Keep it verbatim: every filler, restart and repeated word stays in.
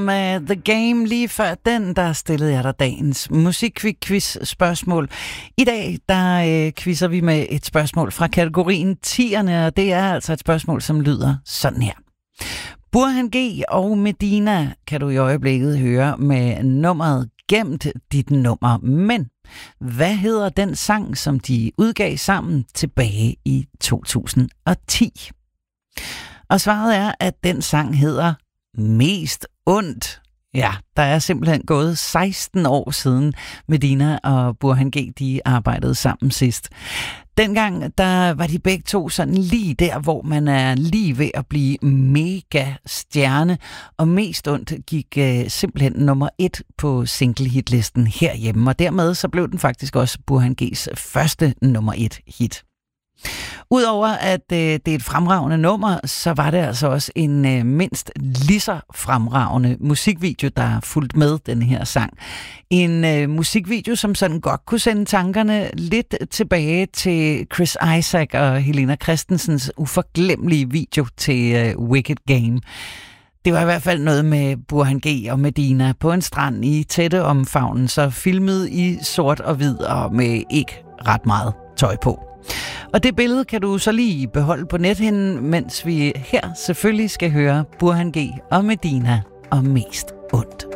Med The Game lige før den, der stillede jeg dig dagens musikquiz-spørgsmål. I dag, der øh, quizzer vi med et spørgsmål fra kategorien tierne, og det er altså et spørgsmål, som lyder sådan her. Burhan G og Medina kan du i øjeblikket høre med nummeret Gemt dit nummer, men hvad hedder den sang, som de udgav sammen tilbage i to tusind og ti? Og svaret er, at den sang hedder Mest ondt. Ja, der er simpelthen gået seksten år siden Medina og Burhan G, de arbejdede sammen sidst. Dengang, der var de begge to sådan lige der, hvor man er lige ved at blive mega stjerne, og Mest ondt gik uh, simpelthen nummer et på single-hitlisten herhjemme, og dermed så blev den faktisk også Burhan G's første nummer et hit. Udover at øh, det er et fremragende nummer, så var det altså også en øh, mindst lige så fremragende musikvideo, der fulgte med den her sang. En øh, musikvideo, som sådan godt kunne sende tankerne lidt tilbage til Chris Isaak og Helena Christensens uforglemmelige video til øh, Wicked Game. Det var i hvert fald noget med Burhan G og Medina på en strand i tætte omfavnelser, filmet i sort og hvid og med ikke ret meget tøj på. Og det billede kan du så lige beholde på nethinden, mens vi her selvfølgelig skal høre Burhan G og Medina og Mest ondt.